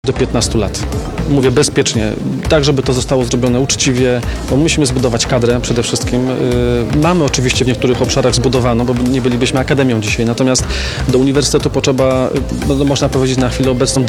do 15 lat. Mówię bezpiecznie, tak żeby to zostało zrobione uczciwie, bo musimy zbudować kadrę przede wszystkim. Mamy oczywiście w niektórych obszarach zbudowaną, bo nie bylibyśmy akademią dzisiaj, natomiast do uniwersytetu potrzeba, no, można powiedzieć na chwilę obecną